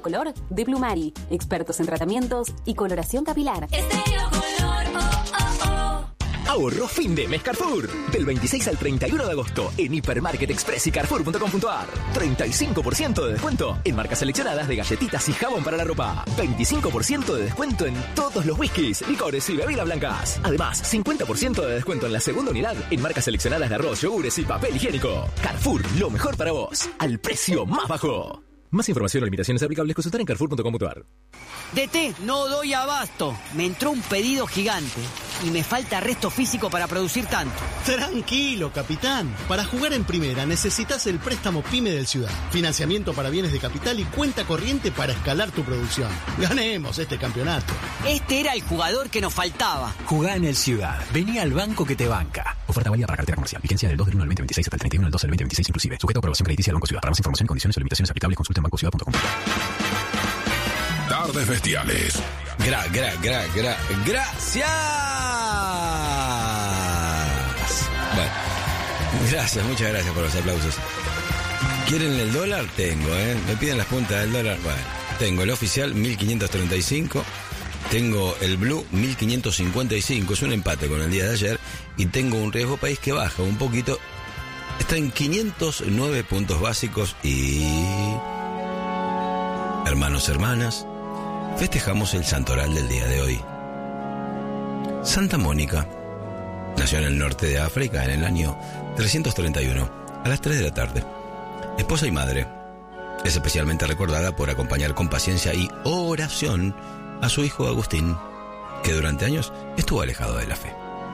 Color de Plumari. Expertos en tratamientos y coloración capilar. Estéreo Color, Ahorro fin de mes Carrefour. Del 26 al 31 de agosto en Hipermarket Express y Carrefour.com.ar. 35% de descuento en marcas seleccionadas de galletitas y jabón para la ropa. 25% de descuento en todos los whiskies, licores y bebidas blancas. Además, 50% de descuento en la segunda unidad en marcas seleccionadas de arroz, yogures y papel higiénico. Carrefour, lo mejor para vos, al precio más bajo. Más información o limitaciones aplicables consultar en Carrefour.com.ar. DT, no doy abasto. Me entró un pedido gigante y me falta resto físico para producir tanto. Tranquilo, capitán. Para jugar en primera necesitas el préstamo PYME del Ciudad. Financiamiento para bienes de capital y cuenta corriente para escalar tu producción. Ganemos este campeonato. Este era el jugador que nos faltaba. Jugá en el Ciudad. Vení al banco que te banca. Oferta válida para cartera comercial. Vigencia del 2 del 1 al 2026 hasta el 31 del 2 del 2026 inclusive. Sujeto a aprobación crediticia del Banco Ciudad. Para más información y condiciones o limitaciones aplicables consulta en bancociudad.com. Tardes Bestiales. Gracias. Bueno, gracias, muchas gracias por los aplausos. ¿Quieren el dólar? Tengo, me piden las puntas del dólar. Bueno, tengo el oficial 1535, tengo el blue 1555, es un empate con el día de ayer, y tengo un riesgo país que baja un poquito, está en 509 puntos básicos y... Hermanos, hermanas, festejamos el santoral del día de hoy. Santa Mónica nació en el norte de África en el año 331, a las 3 de la tarde. Esposa y madre, es especialmente recordada por acompañar con paciencia y oración a su hijo Agustín, que durante años estuvo alejado de la fe.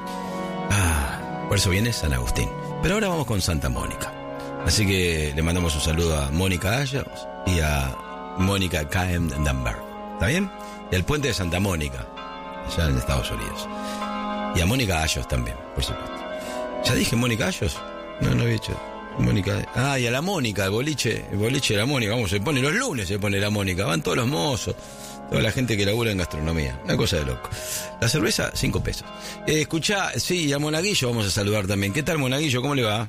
Por eso viene San Agustín. Pero ahora vamos con Santa Mónica. Así que le mandamos un saludo a Mónica Ayers y a Mónica K.M. Dunbar. ¿Está bien? Y al puente de Santa Mónica, allá en Estados Unidos. Y a Mónica Ayos también, por supuesto. ¿Ya dije Mónica Ayos? No había dicho. Mónica. Y a la Mónica, el boliche de la Mónica. Vamos, se pone los lunes, se pone la Mónica. Van todos los mozos, toda la gente que labura en gastronomía. Una cosa de loco. La cerveza, 5 pesos. Escuchá, sí, a Monaguillo vamos a saludar también. ¿Qué tal, Monaguillo? ¿Cómo le va?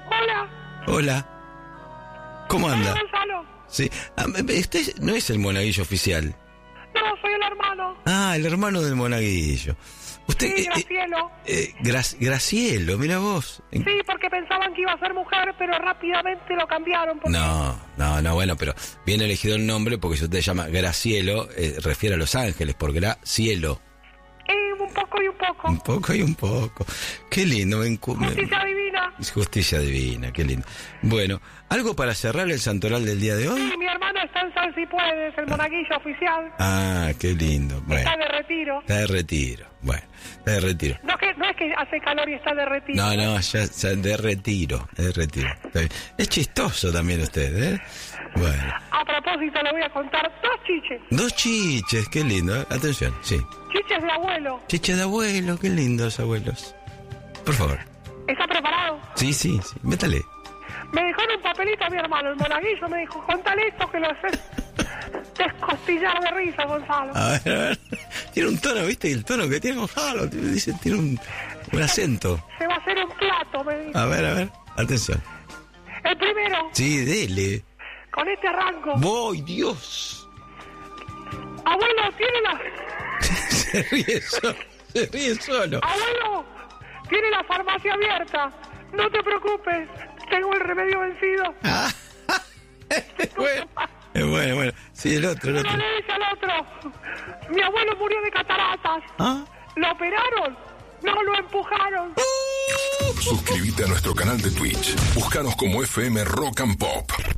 Hola. ¿Cómo anda? Sí. Usted no es el Monaguillo oficial. No, soy el hermano. El hermano del Monaguillo. Usted, sí, Gracielo. Gracielo, mira vos. Sí, porque pensaban que iba a ser mujer, pero rápidamente lo cambiaron. Porque... No, bueno, pero bien elegido el nombre porque si usted se llama Gracielo, refiere a Los Ángeles, por Gracielo. Un poco y un poco. Un poco y un poco. Qué lindo. Justicia divina. Justicia divina, qué lindo. Bueno, ¿algo para cerrar el santoral del día de hoy? Sí, mi hermano está en San Si Puedes, el Monaguillo oficial. Qué lindo. Bueno. Está de retiro. Bueno, está de retiro. No es que hace calor y está de retiro. No, ya de retiro. Está bien. Es chistoso también usted, ¿eh? Bueno. A propósito, le voy a contar 2 chiches. 2 chiches, qué lindo, ¿eh? Atención, sí. Chiches de abuelo. Chiches de abuelo, qué lindos abuelos. Por favor. ¿Está preparado? Sí, métale. Me dejó en un papelito a mi hermano, el Monaguillo, me dijo, contale esto que lo haces descostillar de risa, Gonzalo. A ver. Tiene un tono, ¿viste? El tono que tiene Gonzalo, dice, tiene un acento. Se va a hacer un plato, me dijo. A ver, atención. El primero. Sí, dele. Con este arranco. ¡Voy, Dios! Abuelo, tiene la... Se ríe solo. Abuelo, tiene la farmacia abierta. No te preocupes, tengo el remedio vencido. Bueno. Sí, el otro. Uno le dice al otro, mi abuelo murió de cataratas. ¿Lo operaron? No, lo empujaron. Suscríbete a nuestro canal de Twitch. Búscanos como FM Rock and Pop.